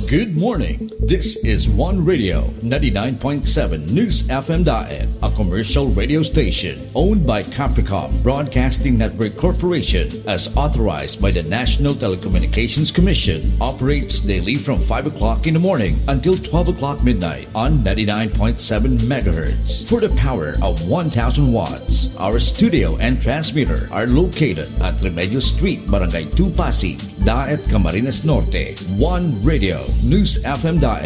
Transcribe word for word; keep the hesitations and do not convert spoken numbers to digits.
Good morning. This is One Radio ninety-nine point seven News F M Daet, a commercial radio station owned by Capricorn Broadcasting Network Corporation as authorized by the National Telecommunications Commission. Operates daily from five o'clock in the morning until twelve o'clock midnight on ninety-nine point seven megahertz. For the power of one thousand watts, our studio and transmitter are located at Remedio Street, Barangay two, Pasig, Daet, Camarines Norte. One Radio News F M Daet.